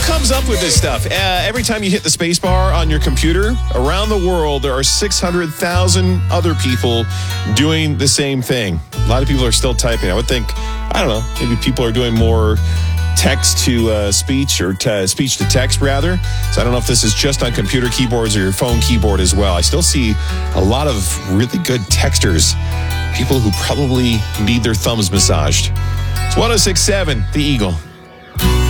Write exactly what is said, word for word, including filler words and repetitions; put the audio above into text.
comes up with this stuff? Uh, every time you hit the space bar on your computer, around the world, there are six hundred thousand other people doing the same thing. A lot of people are still typing. I would think, I don't know, maybe people are doing more text to uh, speech or t- speech to text, rather. So I don't know if this is just on computer keyboards or your phone keyboard as well. I still see a lot of really good texters, people who probably need their thumbs massaged. It's one oh six point seven, The Eagle.